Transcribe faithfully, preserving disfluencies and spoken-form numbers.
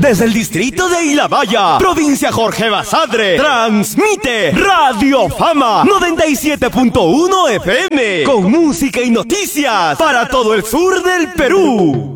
Desde el distrito de Ilabaya, provincia Jorge Basadre, transmite Radio Fama noventa y siete punto uno F M con música y noticias para todo el sur del Perú.